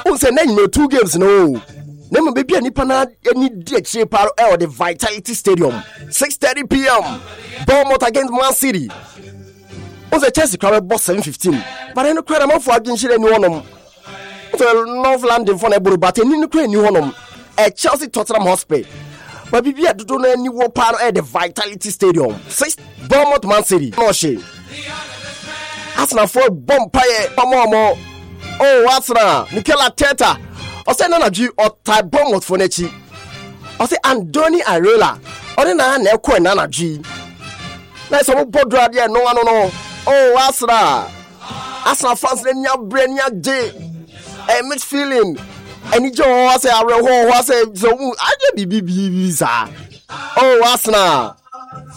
On say name 2 games no. Name baby nipa na any DH paro or the Vitality Stadium 6:30 p.m. Bournemouth against Man City. On the Chelsea crowd boss 7:15. But I no credit am for against any one of North London for Neburu but any no credit any one of Chelsea Tottenham Hotspur. But baby I don't know any war paro at the Vitality Stadium 6 Bournemouth Man City. No she. Arsenal for Bompire Pamomo. Oh Arsenal Mikel Arteta. I say Nana G or Ty Bournemouth for Nechi. I say Andoni Areola. I don't know how Nana G. Nice of Bodra there, no one no. Oh Arsenal fans then ya brain ya day. A mixed feeling. And it just say I say so I just be sir. Oh Arsenal.